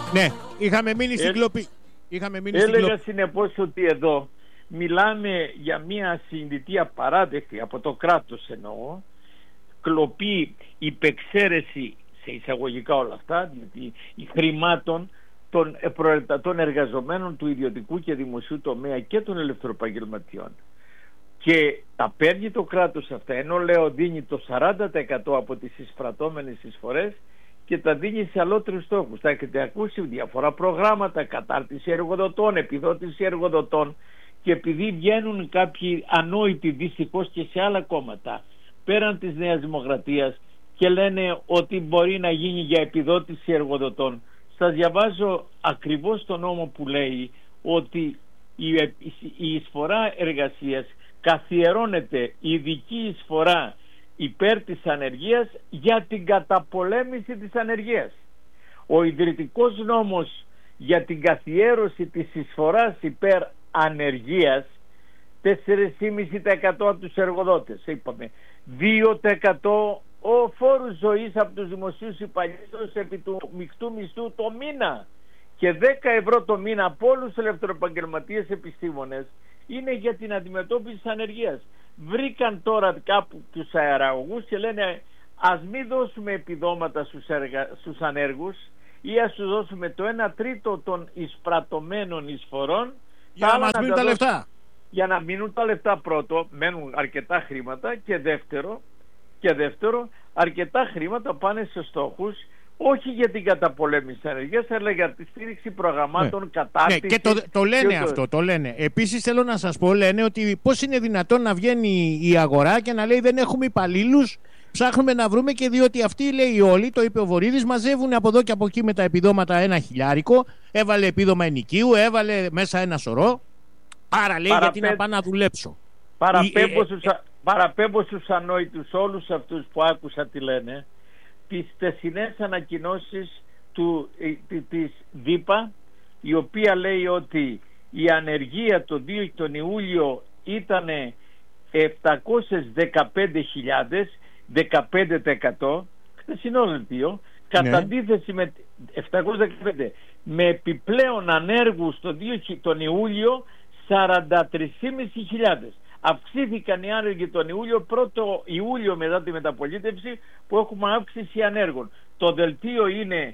Ναι, είχαμε μείνει στην κλοπή. Έλεγα συνεπώς ότι εδώ μιλάμε για μια συνειδητή απαράδεκτη από το κράτος, εννοώ, κλοπή, υπεξαίρεση σε εισαγωγικά όλα αυτά, γιατί οι χρημάτων των εργαζομένων του ιδιωτικού και δημοσίου τομέα και των ελευθεροεπαγγελματιών, και τα παίρνει το κράτος αυτά, ενώ λέω δίνει το 40% από τις εισπρατώμενες εισφορές και τα δίνει σε αλότριους στόχους. Τα έχετε ακούσει, διαφορά προγράμματα, κατάρτιση εργοδοτών, επιδότηση εργοδοτών, και επειδή βγαίνουν κάποιοι ανόητοι δυστυχώς και σε άλλα κόμματα πέραν της Νέας Δημοκρατίας και λένε ότι μπορεί να γίνει για επιδότηση εργοδοτών, σας διαβάζω ακριβώς το νόμο που λέει ότι η εισφορά εργασίας καθιερώνεται ειδική εισφορά υπέρ της ανεργίας για την καταπολέμηση της ανεργίας. Ο ιδρυτικός νόμος για την καθιέρωση της εισφοράς υπέρ ανεργίας 4,5% από τους εργοδότες, είπαμε 2% ο φόρος ζωής από τους δημοσίους υπαλλήλους επί του μεικτού μισθού το μήνα, και 10 ευρώ το μήνα από όλους τους ελευθεροεπαγγελματίες επιστήμονες είναι για την αντιμετώπιση της ανεργίας. Βρήκαν τώρα κάπου τους αεραγωγούς και λένε ας μην δώσουμε επιδόματα στους ανέργους, ή ας τους δώσουμε το 1/3 των εισπρατωμένων εισφορών για να μας μείνουν τα λεφτά. Για να μείνουν τα λεφτά, πρώτο, μένουν αρκετά χρήματα, και δεύτερο αρκετά χρήματα πάνε σε στόχους όχι για την καταπολέμηση της ανεργίας, αλλά για τη στήριξη προγραμμάτων κατάρτισης. Ναι, και το λένε αυτό, το λένε. Επίσης θέλω να σας πω, λένε ότι πώς είναι δυνατόν να βγαίνει η αγορά και να λέει δεν έχουμε υπαλλήλους, ψάχνουμε να βρούμε, και διότι αυτοί, λέει όλοι, το είπε ο Βορίδης, μαζεύουν από εδώ και από εκεί με τα επιδόματα 1.000, έβαλε επίδομα ενοικίου, έβαλε μέσα ένα σωρό, άρα λέει γιατί να πάω να δουλέψω. Παραπέμπω στους ανόητους όλους αυτούς που άκουσα τι λένε, τις τεσσινές ανακοινώσεις της ΔΥΠΑ, η οποία λέει ότι η ανεργία τον Ιούλιο ήταν 715.000, 15%, χθεσινό δελτίο, κατά αντίθεση με 715, με επιπλέον ανέργους τον Ιούλιο 43.500. Αυξήθηκαν οι άνεργοι τον Ιούλιο, πρώτο Ιούλιο μετά τη μεταπολίτευση που έχουμε αύξηση ανέργων. Το δελτίο είναι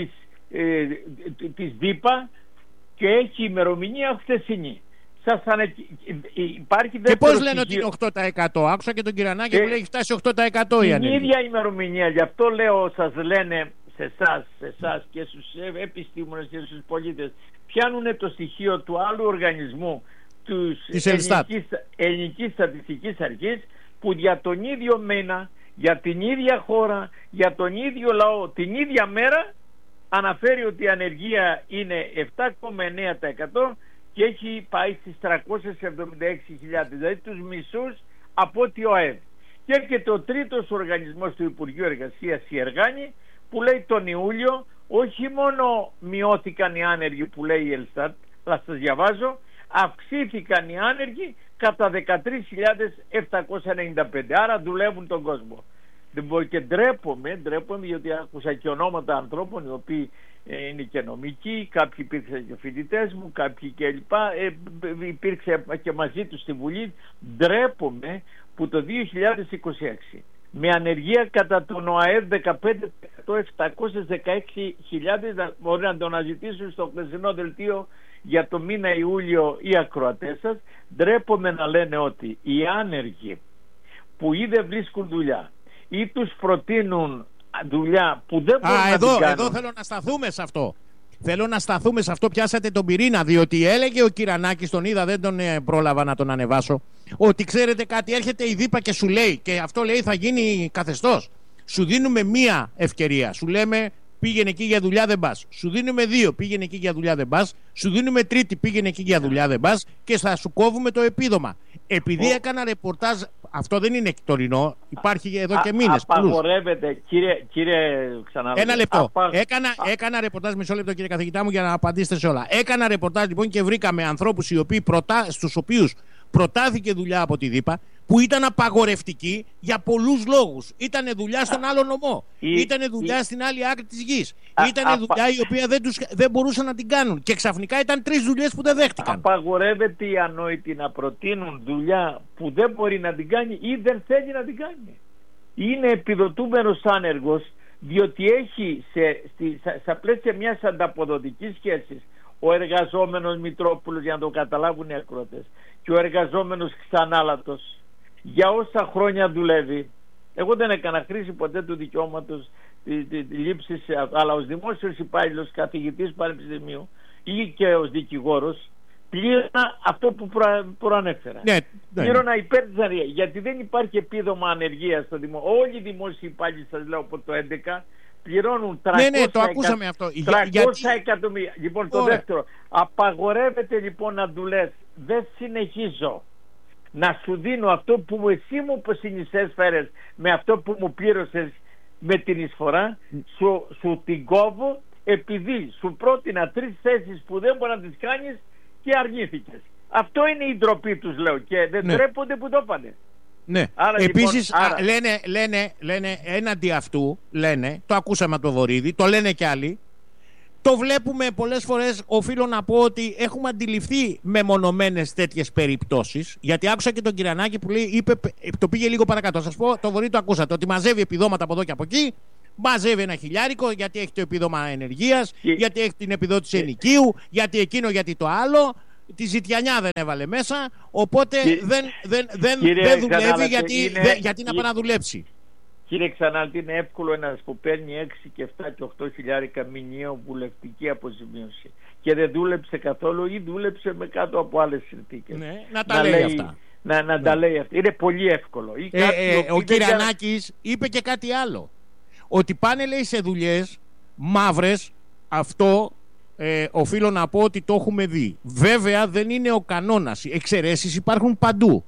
της ΔΥΠΑ και έχει ημερομηνία χθεσινή. Υπάρχει και πώς λένε ότι είναι 8%? Άκουσα και τον Κυρανάκη που λέει έχει φτάσει 8% η ανεργία. Την ίδια ημερομηνία, γι' αυτό λέω, σας λένε σε εσάς και στους επιστήμονες και στους πολίτες, πιάνουν το στοιχείο του άλλου οργανισμού, της Ελληνικής Στατιστικής Αρχής, που για τον ίδιο μήνα, για την ίδια χώρα, για τον ίδιο λαό, την ίδια μέρα αναφέρει ότι η ανεργία είναι 7,9% και έχει πάει στις 376.000, δηλαδή τους μισούς από ό,τι ο ΑΕΔ. Και έρχεται ο τρίτος οργανισμός του Υπουργείου Εργασίας, η Εργάνη, που λέει τον Ιούλιο όχι μόνο μειώθηκαν οι άνεργοι που λέει η Ελστάτ, αλλά σας διαβάζω, αυξήθηκαν οι άνεργοι κατά 13.795, άρα δουλεύουν τον κόσμο. Και ντρέπομαι διότι άκουσα και ονόματα ανθρώπων οι οποίοι είναι και νομικοί, κάποιοι υπήρξαν και φοιτητές μου, κάποιοι και λοιπά, υπήρξε και μαζί τους στη Βουλή. Ντρέπομαι που το 2026 με ανεργία κατά τον ΟΑΕΔ 15%, 716.000, μπορεί να το αναζητήσουν στο χθεσινό δελτίο για το μήνα Ιούλιο οι ακροατές σας. Ντρέπομαι να λένε ότι οι άνεργοι που ή δεν βρίσκουν δουλειά ή τους προτείνουν δουλειά που δεν μπορούν να την κάνουν. Εδώ θέλω να σταθούμε σε αυτό. Θέλω να σταθούμε σε αυτό, πιάσατε τον πυρήνα, διότι έλεγε ο Κυρανάκης, τον είδα, δεν τον πρόλαβα να τον ανεβάσω, ότι ξέρετε κάτι, έρχεται η ΔΥΠΑ και σου λέει, και αυτό λέει θα γίνει καθεστώς. Σου δίνουμε μία ευκαιρία, σου λέμε πήγαινε εκεί για δουλειά δεν πας. Σου δίνουμε 2, πήγαινε εκεί για δουλειά δεν πας. Σου δίνουμε 3, πήγαινε εκεί για δουλειά δεν πας. Και θα σου κόβουμε το επίδομα. Επειδή έκανα ρεπορτάζ, αυτό δεν είναι τωρινό, υπάρχει εδώ και μήνες. Απαγορεύεται, κύριε ξαναλέω. Ένα λεπτό. Έκανα ρεπορτάζ, μισό λεπτό κύριε καθηγητά μου, για να απαντήσετε σε όλα. Έκανα ρεπορτάζ λοιπόν και βρήκαμε ανθρώπους στους οποίους προτάθηκε δουλειά από τη ΔΥΠΑ, που ήταν απαγορευτική για πολλούς λόγους. Ήτανε δουλειά στον άλλο νομό. Ήτανε δουλειά στην άλλη άκρη της γης. Ήτανε δουλειά η οποία δεν μπορούσαν να την κάνουν. Και ξαφνικά ήταν 3 δουλειές που δεν δέχτηκαν. Απαγορεύεται οι ανόητοι να προτείνουν δουλειά που δεν μπορεί να την κάνει ή δεν θέλει να την κάνει. Είναι επιδοτούμενος άνεργος, διότι έχει στα πλαίσια μιας ανταποδοτικής σχέσης ο εργαζόμενος Μητρόπουλος, για να το καταλάβουν οι ακροατές, και ο εργαζόμενος Ξανάλατος για όσα χρόνια δουλεύει. Εγώ δεν έκανα χρήση ποτέ του δικαιώματος λήψης, αλλά ως δημόσιος υπάλληλος, καθηγητής πανεπιστημίου ή και ως δικηγόρος πλήρωνα αυτό που προανέφερα. Ναι. Πλήρωνα υπέρ της ανεργίας, γιατί δεν υπάρχει επίδομα ανεργίας στο όλοι οι δημόσιοι υπάλληλοι, σας λέω, από το 2011 πληρώνουν 300, το ακούσαμε αυτό. 300 εκατομμύρια. Λοιπόν, το δεύτερο, απαγορεύεται λοιπόν να δουλεύεις. Δεν συνεχίζω να σου δίνω αυτό που εσύ μου συνεισέφερες με αυτό που μου πλήρωσες με την εισφορά, σου την κόβω, επειδή σου πρότεινα 3 θέσεις που δεν μπορεί να τις κάνεις και αρνήθηκες. Αυτό είναι η ντροπή τους, λέω, και δεν τρέπονται που το είπανε. Ναι. Άρα, επίσης λοιπόν, λένε έναντι αυτού, το ακούσαμε από το Βορίδη, το λένε κι άλλοι, το βλέπουμε πολλές φορές. Οφείλω να πω ότι έχουμε αντιληφθεί μεμονωμένες τέτοιες περιπτώσεις, γιατί άκουσα και τον Κυρανάκη που το πήγε λίγο παρακάτω. Σας πω, το Βορίδη το ακούσατε, ότι μαζεύει επιδόματα από εδώ και από εκεί, μαζεύει 1 χιλιάρικο γιατί έχει το επίδομα ενεργείας, γιατί έχει την επιδότηση ενοικίου, γιατί εκείνο, γιατί το άλλο. Τη ζητιανιά δεν έβαλε μέσα, οπότε δεν δουλεύει γιατί να πάει να δουλέψει. Κύριε Ξανάλτη, είναι εύκολο ένας που παίρνει 6 και 7 και 8 χιλιάρικα μηνιαίο βουλευτική αποζημίωση και δεν δούλεψε καθόλου ή δούλεψε με κάτω από άλλες συνθήκες. Ναι, να τα λέει αυτά. Να τα λέει αυτά. Είναι πολύ εύκολο. Ο Κυρανάκης είπε και κάτι άλλο. Ότι πάνε, λέει, σε δουλειές μαύρες. Αυτό οφείλω να πω ότι το έχουμε δει. Βέβαια δεν είναι ο κανόνας. Εξαιρέσεις υπάρχουν παντού.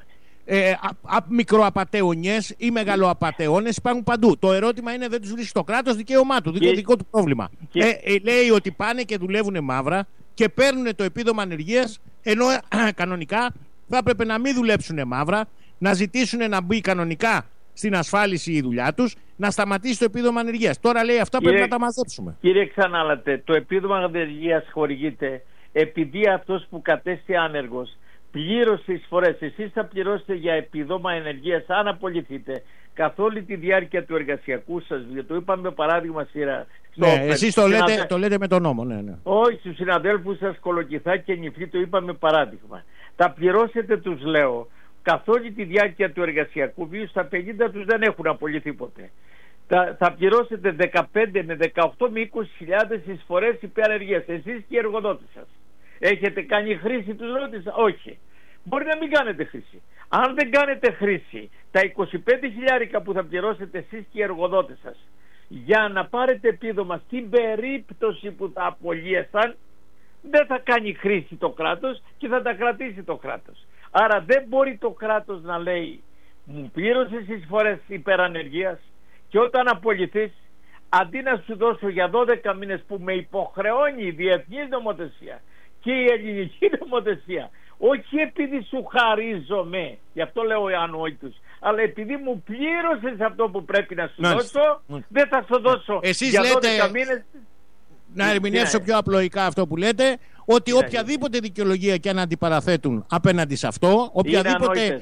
Μικροαπατεωνιές ή μεγαλοαπατεώνες υπάρχουν παντού. Το ερώτημα είναι, δεν τους βρίσκει το κράτος, δικαίωμά του, δικό του πρόβλημα. Λέει ότι πάνε και δουλεύουν μαύρα και παίρνουν το επίδομα ανεργίας, ενώ κανονικά θα έπρεπε να μην δουλέψουν μαύρα, να ζητήσουν να μπει κανονικά στην ασφάλιση η δουλειά τους, να σταματήσει το επίδομα ανεργίας. Τώρα λέει αυτά πρέπει να τα μαζέψουμε. Κύριε Ξανάλατε, το επίδομα ανεργίας χορηγείται επειδή αυτός που κατέστη άνεργος πλήρωσε εισφορές. Εσείς θα πληρώσετε για επίδομα ενεργείας αν απολυθείτε καθ' όλη τη διάρκεια του εργασιακού σας. Το είπαμε παράδειγμα σειρά. Ναι, εσείς το λέτε με τον νόμο. Ναι. Όχι, στους συναδέλφους σας Κολοκυθά και Νυφλή το είπαμε παράδειγμα. Θα πληρώσετε, τους λέω, καθ' όλη τη διάρκεια του εργασιακού βίου. Στα 50 τους δεν έχουν απολυθεί ποτέ. Θα πληρώσετε 15 με 18 με 20 χιλιάδες εισφορές υπερεργίας, εσείς και οι εργοδότες σας. Έχετε κάνει χρήση, τους ρώτησα? Όχι. Μπορεί να μην κάνετε χρήση. Αν δεν κάνετε χρήση, τα 25 χιλιάρικα που θα πληρώσετε εσείς και οι εργοδότες σας για να πάρετε επίδομα στην περίπτωση που θα απολύεσαν, δεν θα κάνει χρήση το κράτος και θα τα κρατήσει το κράτος. Άρα δεν μπορεί το κράτος να λέει μου πλήρωσες εισφορές υπερανεργίας και όταν απολυθείς, αντί να σου δώσω για 12 μήνες που με υποχρεώνει η διεθνής νομοθεσία και η ελληνική νομοθεσία, όχι επειδή σου χαρίζομαι, γι' αυτό λέω ανόητους, αλλά επειδή μου πλήρωσες αυτό που πρέπει να σου δώσω, δεν θα σου δώσω για 12 μήνες. Να ερμηνεύσω πιο απλοϊκά αυτό που λέτε, ότι οποιαδήποτε δικαιολογία και αν αντιπαραθέτουν απέναντι σε αυτό, οποιαδήποτε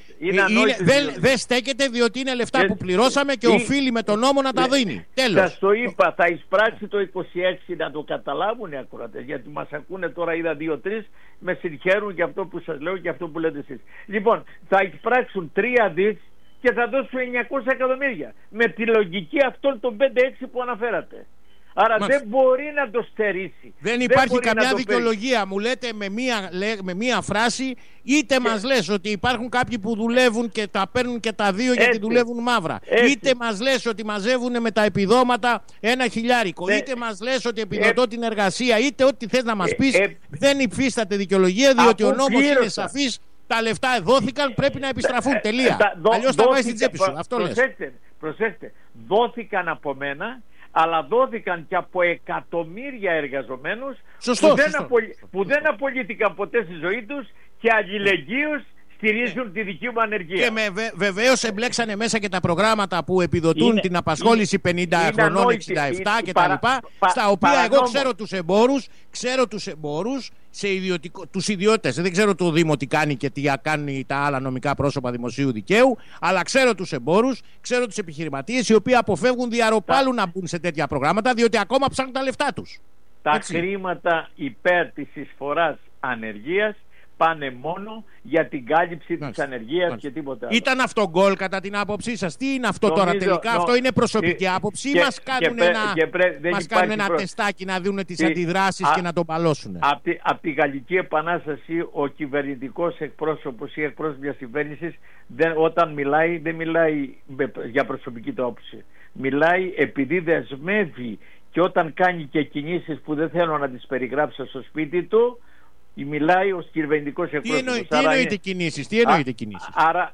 δεν στέκεται, διότι είναι λεφτά που πληρώσαμε και οφείλει με τον νόμο να τα δίνει. Τέλος. Σας το είπα, θα εισπράξει το 26, να το καταλάβουν οι ακροατές, γιατί μας ακούνε τώρα, είδα 2-3, με συγχαίρουν για αυτό που σας λέω και αυτό που λέτε εσείς. Λοιπόν, θα εισπράξουν 3 δις και θα δώσουν 900 εκατομμύρια με τη λογική αυτών των 5-6 που αναφέρατε. Άρα δεν μπορεί να το στερήσει. Δεν υπάρχει καμιά δικαιολογία. Μου λέτε με μία φράση, είτε μας λες ότι υπάρχουν κάποιοι που δουλεύουν και τα παίρνουν και τα δύο γιατί δουλεύουν μαύρα. Είτε μας λες ότι μαζεύουν με τα επιδόματα 1 χιλιάρικο. Είτε μας λες ότι επιδοτώ την εργασία. Είτε ό,τι θες να μας πεις. Δεν υφίσταται δικαιολογία, διότι ο νόμος είναι σαφής. Τα λεφτά δόθηκαν, πρέπει να επιστραφούν. Τελεία. Αλλιώς τα βάζεις στην τσέπη σου. Αυτό λες. Προσέξτε. Δόθηκαν από μένα, αλλά δόθηκαν και από εκατομμύρια εργαζομένους που δεν απολύθηκαν ποτέ στη ζωή τους και αλληλεγγύους στηρίζουν τη δική μου ανεργία. Και βεβαίως εμπλέξανε μέσα και τα προγράμματα που επιδοτούν την απασχόληση 50 χρονών, 67 κτλ. Στα οποία εγώ ξέρω τους εμπόρους, τους ιδιώτες. Δεν ξέρω το Δήμο τι κάνει και τι κάνει τα άλλα νομικά πρόσωπα δημοσίου δικαίου, αλλά ξέρω τους εμπόρους, ξέρω τους επιχειρηματίες οι οποίοι αποφεύγουν διαρροπάλου να μπουν σε τέτοια προγράμματα, διότι ακόμα ψάχνουν τα λεφτά τους. Τα χρήματα υπέρ της εισφοράς ανεργίας πάνε μόνο για την κάλυψη της ανεργίας και τίποτα άλλο. Ήταν αυτό γκολ κατά την άποψή σας? Τι είναι αυτό τώρα τελικά? Αυτό είναι προσωπική άποψη ή μας κάνουν ένα τεστάκι να δουν τις αντιδράσεις και να τον παλώσουν? Από τη Γαλλική Επανάσταση ο κυβερνητικός εκπρόσωπος ή εκπρόσωπος μιας κυβέρνησης όταν μιλάει δεν μιλάει για προσωπική του άποψη. Μιλάει επειδή δεσμεύει, και όταν κάνει και κινήσεις που δεν θέλω να τις περιγράψω στο σπίτι του, μιλάει ως κυβερνητικός εκπρόσωπος. Τι εννοείται κινήσεις? Άρα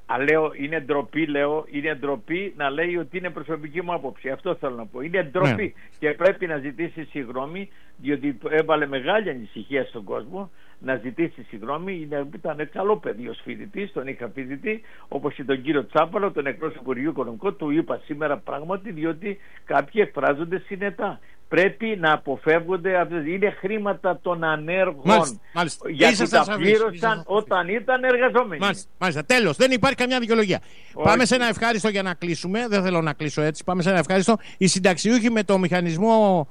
είναι ντροπή να λέει ότι είναι προσωπική μου άποψη. Αυτό θέλω να πω. Είναι ντροπή. Και πρέπει να ζητήσει συγγνώμη, διότι έβαλε μεγάλη ανησυχία στον κόσμο, να ζητήσει συγγνώμη. Ήταν καλό παιδί ως φοιτητής, τον είχα φοιτητή, όπως και τον κύριο Τσάπαλο, τον εκπρόσωπο του Υπουργείου Οικονομικών, του είπα σήμερα πράγματι, διότι κάποιοι εκφράζονται συνετά. Πρέπει να αποφεύγονται, είναι χρήματα των ανέργων. Μάλιστα. Γιατί τα πλήρωσαν όταν ήταν εργαζόμενοι. Μάλιστα. Τέλος. Δεν υπάρχει καμιά δικαιολογία. Πάμε σε ένα ευχάριστο για να κλείσουμε. Δεν θέλω να κλείσω έτσι. Πάμε σε ένα ευχάριστο. Οι συνταξιούχοι με το μηχανισμό,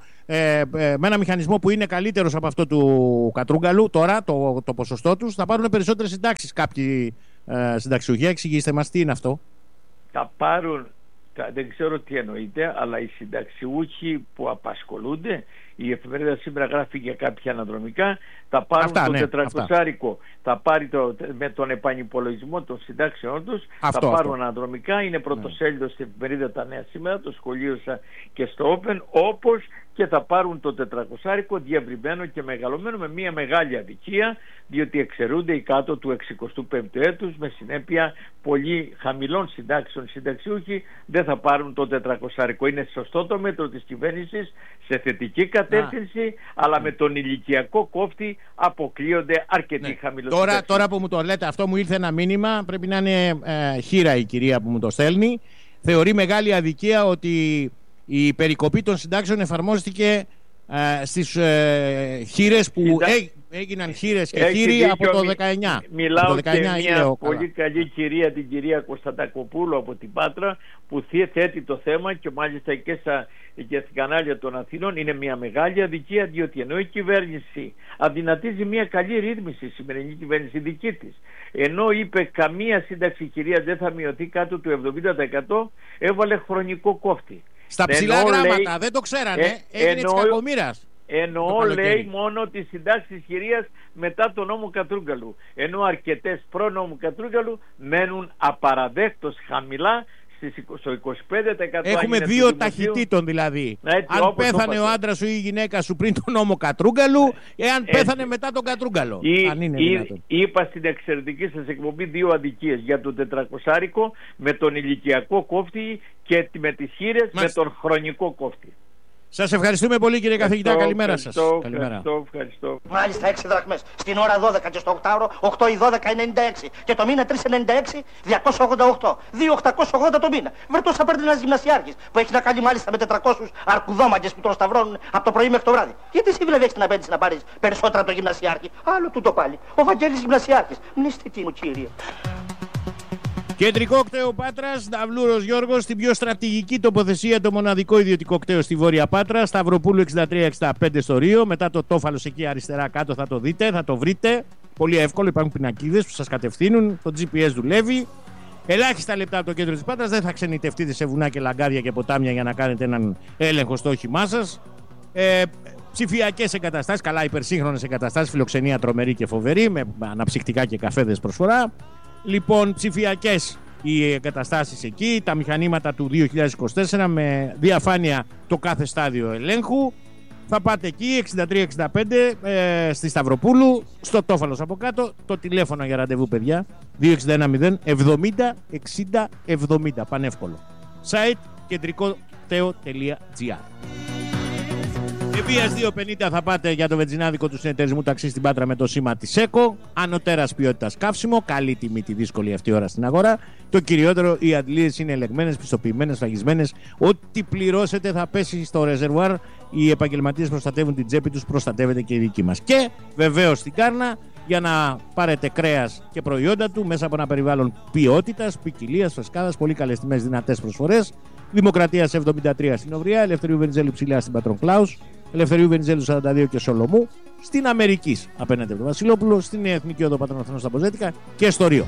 με ένα μηχανισμό που είναι καλύτερος από αυτό του Κατρούγκαλου, τώρα το ποσοστό τους, θα πάρουν περισσότερες συντάξεις κάποιοι συνταξιούχοι. Εξηγήστε μας τι είναι αυτό. Θα πάρουν. Δεν ξέρω τι εννοείται, αλλά οι συνταξιούχοι που απασχολούνται, η εφημερίδα σήμερα γράφει για κάποια αναδρομικά, θα πάρουν το 400άρικο, θα πάρει με τον επανυπολογισμό των συντάξεών τους, θα πάρουν αναδρομικά, είναι πρωτοσέλιδο στην εφημερίδα Τα Νέα σήμερα, το σχολίωσα και στο Open, όπως και θα πάρουν το 400άρικο διευρυμένο και μεγαλωμένο με μια μεγάλη αδικία, διότι εξαιρούνται οι κάτω του 65ου έτους, με συνέπεια πολύ χαμηλών συντάξεων συνταξιούχοι δεν θα πάρουν το 400άρικο. Είναι σωστό το μέτρο της κυβέρνησης, σε θετική κατεύθυνση, αλλά με τον ηλικιακό κόφτη αποκλείονται αρκετοί χαμηλοί. Τώρα που μου το λέτε αυτό, μου ήρθε ένα μήνυμα, πρέπει να είναι χείρα η κυρία που μου το στέλνει. Θεωρεί μεγάλη αδικία ότι η περικοπή των συντάξεων εφαρμόστηκε στις χείρες που έγιναν χείρες και χείροι από το 19. Μιλάω και μια πολύ καλή κυρία, την κυρία Κωνσταντακοπούλου από την Πάτρα, που θέτει το θέμα και μάλιστα και στα κανάλια των Αθήνων. Είναι μια μεγάλη αδικία, διότι ενώ η κυβέρνηση αδυνατίζει μια καλή ρύθμιση, η σημερινή κυβέρνηση δική της, ενώ είπε καμία σύνταξη κυρία δεν θα μειωθεί κάτω του 70%, έβαλε χρονικό κόφτη. Στα ψηλά γράμματα, δεν το ξέρανε, έγινε της κακομοίρας. Εννοώ, λέει, μόνο τις συντάξεις κυρίας μετά τον νόμο Κατρούγκαλου. Ενώ αρκετές προ-νόμου Κατρούγκαλου μένουν απαραδέκτως χαμηλά, στο 25%. Έχουμε δύο ταχυτήτων δηλαδή. Αν πέθανε ο άντρας σου ή η γυναίκα σου πριν τον νόμο Κατρούγκαλου, εάν πέθανε μετά τον Κατρούγκαλο. Είπα στην εξαιρετική σας εκπομπή δύο αδικίες για το 400άρικο με τον ηλικιακό κόφτη και με τις χείρες με τον χρονικό κόφτη. Σας ευχαριστούμε πολύ κύριε καθηγητά. Καλημέρα σας. Ευχαριστώ. Μάλιστα 6 δραχμές. Στην ώρα 12 και στο 8ωρο 8 ή 12 96. Και το μήνα 396 288. 2.880 το μήνα. Βρετός θα παίρνει ένας γυμνασιάρχης που έχει να κάνει μάλιστα με 400 αρκουδόμαγκες που τον σταυρώνουν από το πρωί μέχρι το βράδυ. Γιατί εσύ βλέπει έχεις την απέτηση να πάρεις περισσότερα από το γυμνασιάρχη? Άλλο τούτο πάλι. Ο Βαγγέλης γυμνασιάρχης. Μνηστική μου κύριε. Κεντρικό κτέο Πάτρας, Ναυλούρος Γιώργος, στην πιο στρατηγική τοποθεσία, το μοναδικό ιδιωτικό κτέο στη Βόρεια Πάτρα, Σταυροπούλου 63-65 στο Ρίο. Μετά το Τόφαλος εκεί αριστερά κάτω θα το δείτε, θα το βρείτε. Πολύ εύκολο, υπάρχουν πινακίδες που σας κατευθύνουν, το GPS δουλεύει. Ελάχιστα λεπτά από το κέντρο της Πάτρας, δεν θα ξενιτευτείτε σε βουνά και λαγκάδια και ποτάμια για να κάνετε έναν έλεγχο στο όχημά σας. Ψηφιακές εγκαταστάσεις, καλά υπερσύγχρονες εγκαταστάσεις, φιλοξενία τρομερή και φοβερή, με αναψυκτικά και καφέδες προσφορά. Λοιπόν, ψηφιακές οι εγκαταστάσεις εκεί, τα μηχανήματα του 2024 με διαφάνεια το κάθε στάδιο ελέγχου. Θα πάτε εκεί 63-65 στη Σταυροπούλου, στο Τόφαλος από κάτω. Το τηλέφωνο για ραντεβού, παιδιά, 2610 70 60 70, πανεύκολο. Site κεντρικοτέο.gr. Ευβίας 250 θα πάτε για το βενζινάδικο του συνεταιρισμού ταξί στην Πάτρα με το σήμα της ΕΚΟ. Ανωτέρας ποιότητας καύσιμο. Καλή τιμή τη δύσκολη αυτή ώρα στην αγορά. Το κυριότερο, οι αντλίες είναι ελεγμένες, πιστοποιημένες, φραγισμένες. Ό,τι πληρώσετε θα πέσει στο ρεζερβουάρ. Οι επαγγελματίες προστατεύουν την τσέπη τους, προστατεύεται και η δική μας. Και βεβαίως στην Κάρνα, για να πάρετε κρέας και προϊόντα του μέσα από ένα περιβάλλον ποιότητας, ποικιλίας, φρεσκάδας, πολύ καλές τιμές, δυνατές προσφορές. Δημοκρατίας 73 στην Οβριά, Ελευθερίου Βενιζέλου ψηλά στην Πατρον Κλάους, Ελευθερίου Βενιζέλου 42 και Σολομού, στην Αμερικής απέναντι από τον Βασιλόπουλο, στην Εθνική Οδό Πατρών Αθηνών στα Ποζέτικα και στο Ρίο.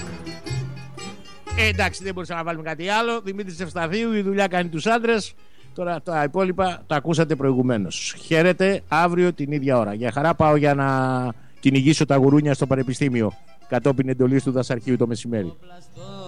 Εντάξει, δεν μπορούσα να βάλουμε κάτι άλλο. Δημήτρης Ευσταθίου, η δουλειά κάνει τους άντρες. Τώρα τα υπόλοιπα τα ακούσατε προηγουμένως. Χαίρετε, αύριο την ίδια ώρα. Για χαρά πάω για να κυνηγήσω τα γουρούνια στο Πανεπιστήμιο κατόπιν εντολής του δασαρχείου το μεσημέρι.